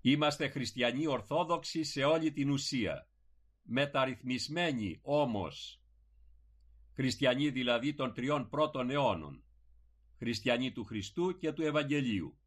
Είμαστε χριστιανοί ορθόδοξοι σε όλη την ουσία, μεταρρυθμισμένοι όμως. Χριστιανοί δηλαδή των 3 πρώτων αιώνων, χριστιανοί του Χριστού και του Ευαγγελίου.